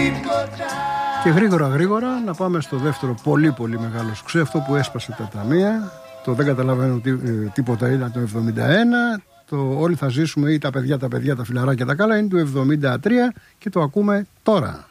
Και γρήγορα να πάμε στο δεύτερο πολύ μεγάλο σουξέ, αυτό που έσπασε τα ταμεία. Το δεν καταλαβαίνω τίποτα ήταν το 71. Το όλοι θα ζήσουμε ή τα παιδιά, τα φιλαράκια τα καλά είναι του 73 και το ακούμε τώρα.